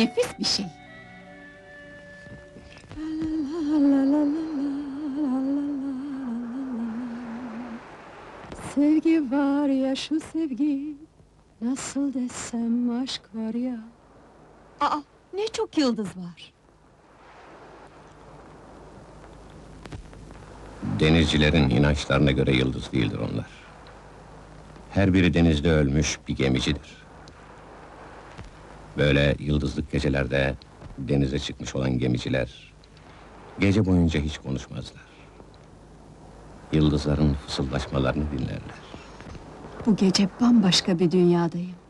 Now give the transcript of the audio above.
nefis bir şey. Sevgi var ya şu sevgi, nasıl desem aşk var ya. Aa, ne çok yıldız var. Denizcilerin inançlarına göre yıldız değildir onlar. Her biri denizde ölmüş bir gemicidir. Böyle yıldızlık gecelerde denize çıkmış olan gemiciler gece boyunca hiç konuşmazlar. Yıldızların fısıldaşmalarını dinlerler. Bu gece bambaşka bir dünyadayım.